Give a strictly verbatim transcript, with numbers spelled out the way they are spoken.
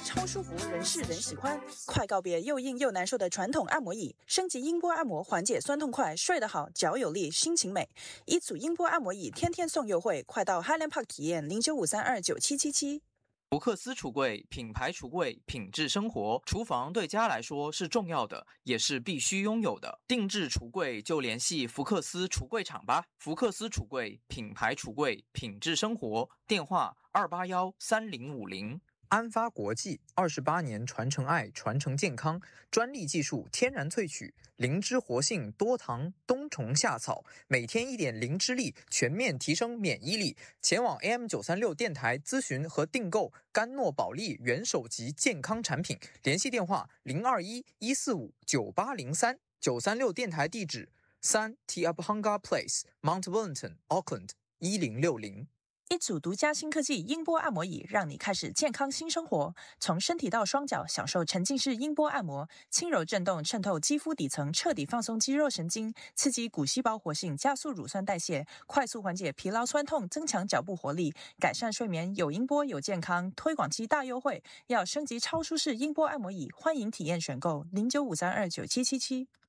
超舒服，人是人喜欢。快告别又硬又难受的传统按摩椅，升级音波按摩，缓解酸痛快，睡得好，脚有力，心情美。一组音波按摩椅天天送优惠，快到 Highland Park 体验零九五三二九七七七。 福克斯橱柜，品牌橱柜，品质生活。厨房对家来说是重要的，也是必须拥有的。定制橱柜就联系福克斯橱柜厂吧。福克斯橱柜，品牌橱柜，品质生活。电话二八幺三零五零。 安发国际二十八年传承爱，传承健康，专利技术，天然萃取，灵芝活性，多糖，冬虫夏草，每天一点灵芝力，全面提升免疫力。前往 A M 九三六 电台咨询和订购甘诺宝利元首级健康产品，联系电话零二一一四五九八零三。九三六电台地址三 Te Apahanga Place Mount Wellington Auckland 一零六零。 一组独家新科技音波按摩椅，让你开始健康新生活。从身体到双脚，享受沉浸式音波按摩，轻柔震动渗透肌肤底层，彻底放松肌肉神经，刺激骨细胞活性，加速乳酸代谢，快速缓解疲劳酸痛，增强脚部活力，改善睡眠。有音波有健康，推广期大优惠，要升级超舒适音波按摩椅，欢迎体验选购零九五三二九七七七。